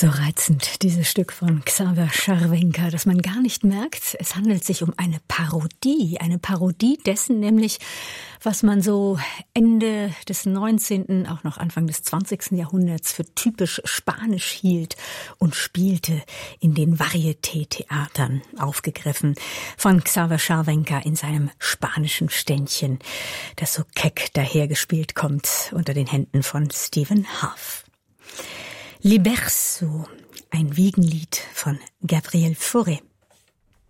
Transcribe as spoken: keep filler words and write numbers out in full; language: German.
So reizend, dieses Stück von Xaver Scharwenka, dass man gar nicht merkt, es handelt sich um eine Parodie. Eine Parodie dessen nämlich, was man so Ende des neunzehnten., auch noch Anfang des zwanzigsten Jahrhunderts für typisch spanisch hielt und spielte in den Varieté-Theatern, aufgegriffen von Xaver Scharwenka in seinem spanischen Ständchen, das so keck dahergespielt kommt unter den Händen von Stephen Half. Liberso, ein Wiegenlied von Gabriel Fauré.